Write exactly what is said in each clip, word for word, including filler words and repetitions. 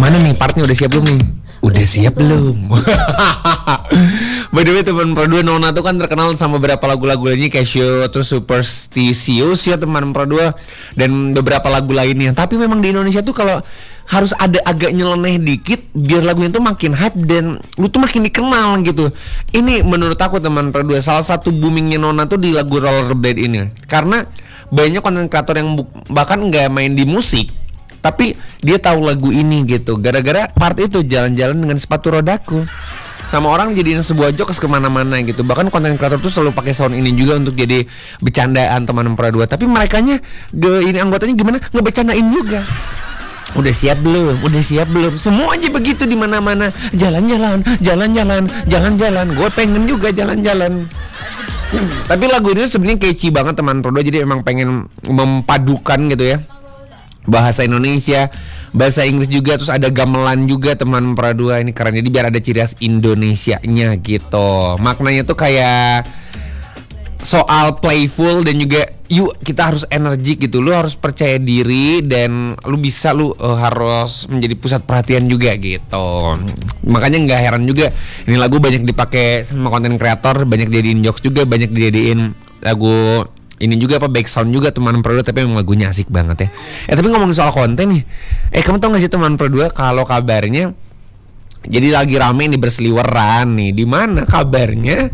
Mana nih partnya, udah siap belum nih? Udah siap belum? By the way teman Pro dua, Nona tuh kan terkenal sama beberapa lagu-lagunya kayak Show, terus Superstitious ya teman Pro dua, dan beberapa lagu lainnya. Tapi memang di Indonesia tuh kalau harus ada agak nyeleneh dikit biar lagunya tuh makin hype dan lu tuh makin dikenal gitu. Ini menurut aku teman Pro dua, salah satu boomingnya Nona tuh di lagu Rollerblade ini. Karena banyak konten kreator yang bu- bahkan nggak main di musik, tapi dia tahu lagu ini gitu. Gara-gara part itu jalan-jalan dengan sepatu rodaku. Sama orang jadiin sebuah jokes kemana-mana gitu. Bahkan konten kreator tuh selalu pakai sound ini juga untuk jadi bercandaan teman Pro dua. Tapi merekanya, ini anggotanya gimana? Ngebercandain juga. Udah siap belum? Udah siap belum? Semua aja begitu di mana-mana. Jalan-jalan, jalan-jalan, jalan-jalan. Gue pengen juga jalan-jalan. Hmm. Tapi lagu ini sebenarnya catchy banget teman Pro dua. Jadi emang pengen memadukan gitu ya, bahasa Indonesia, bahasa Inggris juga, terus ada gamelan juga teman Pro dua. Ini keren, jadi biar ada ciri khas Indonesianya gitu. Maknanya tuh kayak soal playful dan juga yuk kita harus energik gitu. Lu harus percaya diri dan lu bisa, lu uh, harus menjadi pusat perhatian juga gitu. Makanya nggak heran juga ini lagu banyak dipakai sama konten kreator, banyak dijadiin jokes juga, banyak dijadiin lagu ini juga apa back sound juga teman Pro dua. Tapi memang lagunya asik banget ya. Eh tapi ngomongin soal konten nih, eh kamu tau gak sih teman Pro dua kalau kabarnya jadi lagi rame nih berseliweran nih, di mana kabarnya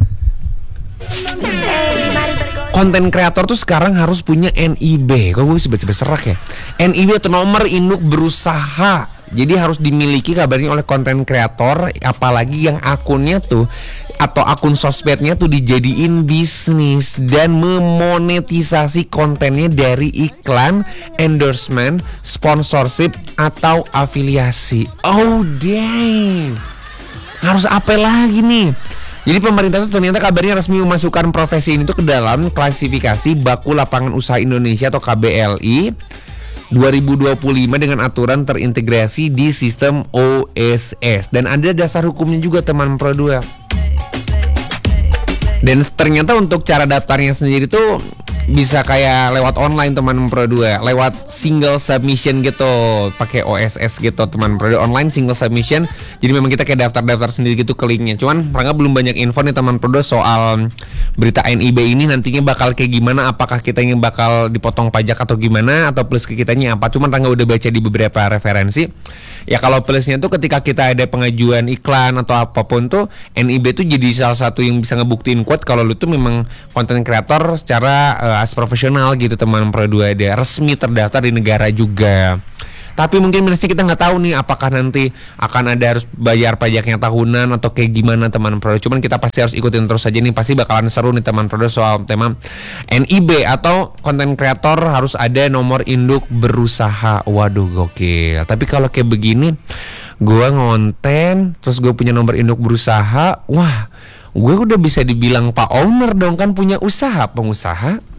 konten kreator tuh sekarang harus punya N I B. Kok gue tiba-tiba serak ya? N I B atau nomor induk berusaha. Jadi harus dimiliki kabarnya oleh konten kreator, apalagi yang akunnya tuh atau akun sosmednya tuh dijadiin bisnis dan memonetisasi kontennya dari iklan, endorsement, sponsorship atau afiliasi. Oh damn. Harus apa lagi nih? Jadi pemerintah tuh ternyata kabarnya resmi memasukkan profesi ini tuh ke dalam klasifikasi Baku Lapangan Usaha Indonesia atau K B L I dua ribu dua puluh lima dengan aturan terintegrasi di sistem O S S. Dan ada dasar hukumnya juga teman Pro dua. Dan ternyata untuk cara daftarnya sendiri tuh bisa kayak lewat online teman Pro dua, lewat single submission gitu, pakai O S S gitu teman Pro dua, online single submission. Jadi memang kita kayak daftar-daftar sendiri gitu ke linknya. Cuman Rangga belum banyak info nih teman Pro dua soal berita N I B ini nantinya bakal kayak gimana, apakah kita yang bakal dipotong pajak atau gimana, atau plus ke kitanya apa. Cuman Rangga udah baca di beberapa referensi. Ya kalau plusnya tuh ketika kita ada pengajuan iklan atau apapun tuh N I B tuh jadi salah satu yang bisa ngebuktiin kuat kalau lu tuh memang konten kreator secara uh, as profesional gitu teman Pro dua, dia resmi terdaftar di negara juga. Tapi mungkin minusnya kita nggak tahu nih apakah nanti akan ada harus bayar pajaknya tahunan atau kayak gimana teman Pro dua. Cuman kita pasti harus ikutin terus aja nih, pasti bakalan seru nih teman Pro dua soal tema N I B atau konten kreator harus ada nomor induk berusaha. Waduh gokil. Tapi kalau kayak begini, gue ngonten terus gue punya nomor induk berusaha, wah gue udah bisa dibilang Pak Owner dong, kan punya usaha, pengusaha.